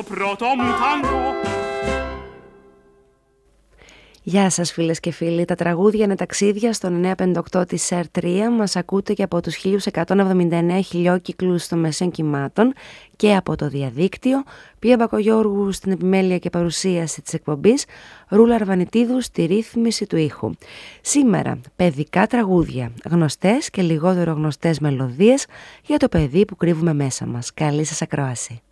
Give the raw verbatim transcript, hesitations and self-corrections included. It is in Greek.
το πρώτο μου τάγκο. Γεια σας φίλες και φίλοι, τα τραγούδια είναι ταξίδια στον εννιακόσια πενήντα οκτώ της ΕΡ τρία. Μας ακούτε και από τους χίλια εκατόν εβδομήντα εννέα χιλιόκυκλους των μεσαίων κυμάτων και από το διαδίκτυο. Πία Μπακογιώργου στην επιμέλεια και παρουσίαση της εκπομπής, Ρούλα Αρβανιτίδου στη ρύθμιση του ήχου. Σήμερα παιδικά τραγούδια, γνωστές και λιγότερο γνωστές μελωδίες για το παιδί που κρύβουμε μέσα μας. Καλή σας ακρόαση.